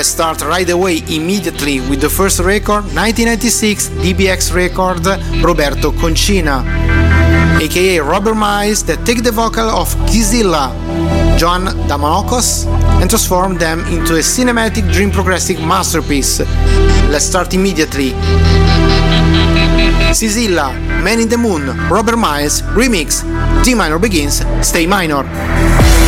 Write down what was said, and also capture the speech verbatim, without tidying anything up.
Let's start right away, immediately, with the first record, nineteen ninety-six D B X record, Roberto Concina, aka Robert Miles, that take the vocal of Kizilla, John Damanokos, and transform them into a cinematic dream progressive masterpiece. Let's start immediately. Kizilla, Man in the Moon, Robert Miles, remix, D minor begins, stay minor.